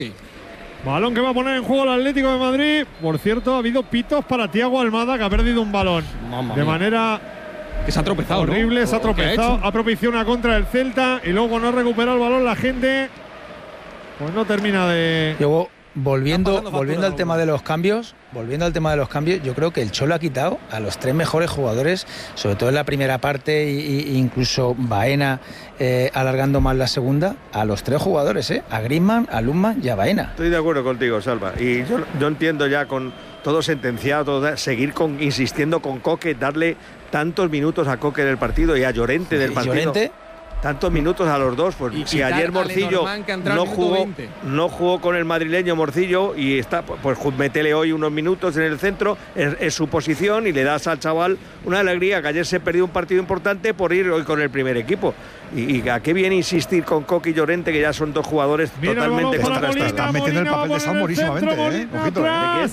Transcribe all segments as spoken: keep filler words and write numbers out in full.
Balón que va a poner en juego el Atlético de Madrid. Por cierto, ha habido pitos para Thiago Almada, que ha perdido un balón. Mamma de mía. manera que se ha tropezado, horrible, ¿no? se ha tropezado, ha, ha propiciado una contra del Celta y luego no ha recuperado el balón la gente. Pues no termina de… Luego, volviendo, volviendo al tema de los cambios, volviendo al tema de los cambios, yo creo que el Cholo ha quitado a los tres mejores jugadores, sobre todo en la primera parte, e incluso Baena eh, alargando más la segunda, a los tres jugadores, ¿eh? A Griezmann, a Lundmann y a Baena. Estoy de acuerdo contigo, Salva. Y yo, yo entiendo ya con todo sentenciado, todo, seguir con, insistiendo con Coque, darle tantos minutos a Coque del partido y a Llorente del partido. ¿Llorente? Tantos minutos a los dos, pues y si ayer Morcillo no jugó, no jugó con el madrileño Morcillo y está, pues métele hoy unos minutos en el centro, es, es su posición y le das al chaval una alegría, que ayer se perdió un partido importante por ir hoy con el primer equipo. Y, y a qué bien insistir con Coque y Llorente, que ya son dos jugadores Mira totalmente contrastados. Están metiendo el papel de Sal morísimamente, ¿eh? Ojito, ¿eh?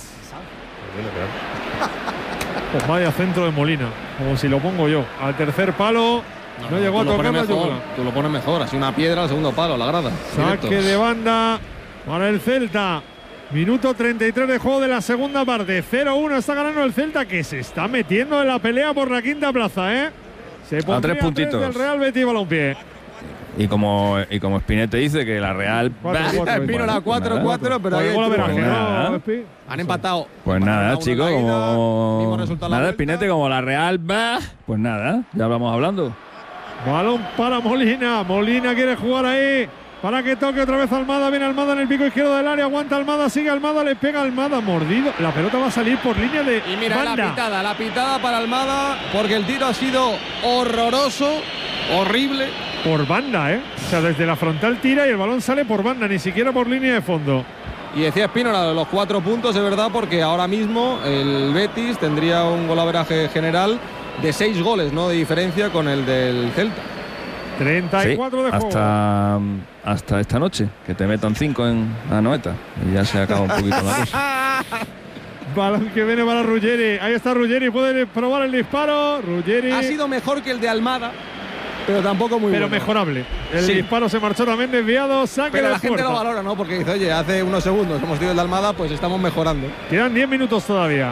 Pues vaya centro de Molina, como si lo pongo yo, al tercer palo. No, no llegó a tocar la mejor, tú lo pones mejor, así una piedra al segundo palo, la grada. Saque directo. de banda para el Celta. Minuto treinta y tres de juego de la segunda parte. cero uno está ganando el Celta, que se está metiendo en la pelea por la quinta plaza, ¿eh? Se a tres puntitos del Real Betis Balompié. Y como, y como Spinete dice que la Real… Espino la cuatro cuatro, pero ahí pues han empatado. Pues nada, chicos, como… Nada, Spinete, como la Real… Bah, pues nada, ya vamos hablando. Balón para Molina. Molina quiere jugar ahí para que toque otra vez Almada. Viene Almada en el pico izquierdo del área. Aguanta Almada, sigue Almada, le pega Almada. Mordido. La pelota va a salir por línea de Y mira banda. la pitada, la pitada para Almada, porque el tiro ha sido horroroso, horrible. Por banda, ¿eh? O sea, desde la frontal tira y el balón sale por banda, ni siquiera por línea de fondo. Y decía Espínola, los cuatro puntos, de verdad, porque ahora mismo el Betis tendría un golaveraje general de seis goles, ¿no? De diferencia con el del Celta. treinta y cuatro sí, de juego. Hasta, hasta esta noche, que te metan cinco en la noeta. Y ya se acaba un poquito la cosa. Balón que viene para Ruggeri. Ahí está Ruggeri, puede probar el disparo. Ruggeri. Ha sido mejor que el de Almada, pero tampoco muy pero bueno. mejorable. El sí. disparo se marchó también desviado. Saque pero de la gente puerta. lo valora, ¿no? Porque dice, oye, hace unos segundos hemos tenido el de Almada, pues estamos mejorando. Quedan diez minutos todavía.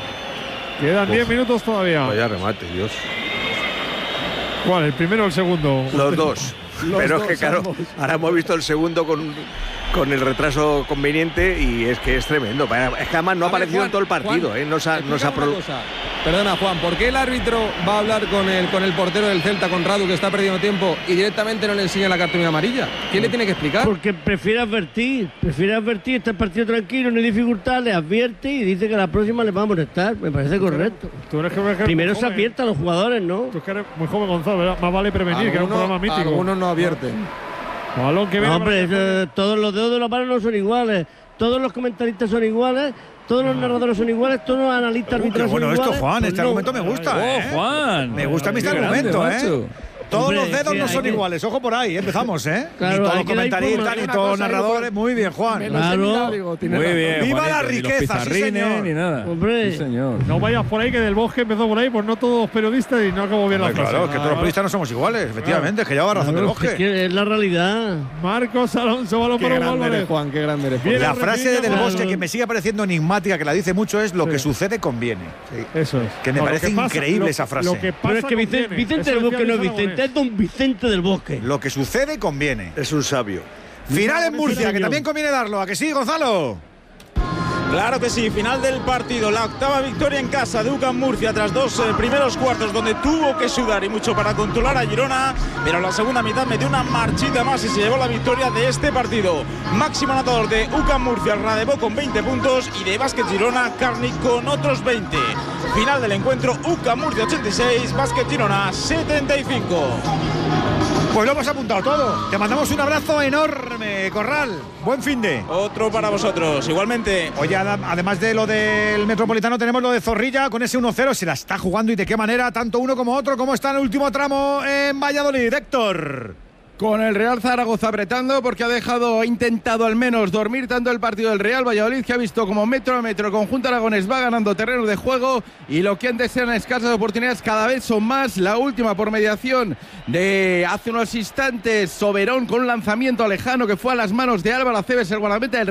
Quedan diez minutos todavía. Vaya remate, Dios. ¿Cuál? ¿El primero o el segundo? Los dos. Los Pero dos, es que, claro, ambos. ahora hemos visto el segundo con, con el retraso conveniente y es que es tremendo. Es que además no A ha ver, aparecido Juan, en todo el partido. Juan, ¿eh? No se ha, no se ha una cosa. Perdona, Juan, ¿por qué el árbitro va a hablar con el, con el portero del Celta, con Radu, que está perdiendo tiempo, y directamente no le enseña la cartulina amarilla? ¿Quién le tiene que explicar? Porque prefiere advertir, prefiere advertir, está el partido tranquilo, no hay dificultad, le advierte y dice que la próxima le va a molestar. Me parece correcto. Tú eres que eres Primero muy se joven. advierte a los jugadores, ¿no? Tú es que eres muy joven, Gonzalo, ¿verdad? Más vale prevenir, que era un programa mítico. Algunos no advierten. Balón que viene. No, hombre, eh, todos los dedos de la mano no son iguales, todos los comentaristas son iguales, todos los narradores son iguales, todos los analistas Uh, qué arbitrales son bueno esto, iguales. Juan. Pues este no. argumento me gusta, ¡Oh, ¿eh? Juan! Me gusta a mí este Qué grande, argumento, ¿eh? macho. Todos Hombre, los dedos que no hay son que- iguales. Ojo por ahí, empezamos, ¿eh? Claro, ni todos hay los que dar comentaristas, información. ni todos los narradores. Muy bien, Juan. Claro. Muy bien, ¡Viva Juanito, la ni los riqueza, sí, pizarrines, señor! ni nada. Hombre. Sí, señor. No vayas por ahí, que Del Bosque empezó por ahí, pues no todos periodistas y no acabó bien la Hombre, frase. claro, es que todos los periodistas no somos iguales, efectivamente, es que lleva razón del Claro, es Bosque. que es la realidad. Marcos Alonso, balón Qué para grande Álvarez. eres, Juan, qué grande eres. Bien. La frase de Del Claro. Bosque que me sigue pareciendo enigmática, que la dice mucho, es lo Sí. que sucede conviene. Eso es. Que me No, lo parece pasa- increíble lo- esa frase. Lo que pasa Pero es que Vicente, conviene. Vicente Eso del Bosque decía no es Luis Vicente, Aragonés. es don Vicente del Bosque. Lo que sucede conviene. Es un sabio. Final en Aragonés Murcia, era que yo. también conviene darlo. ¿A que sí, Gonzalo? Claro que sí, final del partido, la octava victoria en casa de U C A M Murcia tras dos eh, primeros cuartos donde tuvo que sudar y mucho para controlar a Girona, pero en la segunda mitad metió una marchita más y se llevó la victoria de este partido. Máximo anotador de U C A M Murcia, Radebó con veinte puntos y de Básquet Girona, Carni con otros veinte. Final del encuentro, U C A M Murcia ochenta y seis, Básquet Girona setenta y cinco. Pues lo hemos apuntado todo. Te mandamos un abrazo enorme, Corral. Buen fin de. Otro para vosotros, igualmente. Oye, además de lo del Metropolitano, tenemos lo de Zorrilla con ese uno cero. Se la está jugando y de qué manera, tanto uno como otro. ¿Cómo está en el último tramo en Valladolid, Héctor? Con el Real Zaragoza apretando porque ha dejado, ha intentado al menos dormir tanto el partido del Real Valladolid, que ha visto como metro a metro el conjunto aragonés va ganando terreno de juego y lo que antes eran escasas oportunidades cada vez son más. La última por mediación de hace unos instantes, Soberón con un lanzamiento lejano que fue a las manos de Álvaro Aceves, el guardameta del